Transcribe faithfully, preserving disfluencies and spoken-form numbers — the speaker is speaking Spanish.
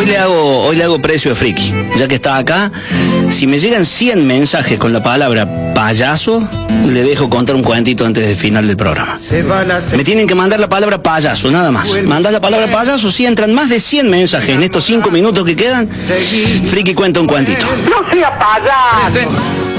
hoy le hago, hoy le hago precio de friki. Ya que está acá, si me llegan cien mensajes con la palabra payaso, le dejo contar un cuentito antes del final del programa. Me tienen que mandar la palabra payaso, nada más. Mandar la palabra payaso, si entran más de cien mensajes en estos cinco minutos que quedan, friki cuenta un cuentito. No sea payaso.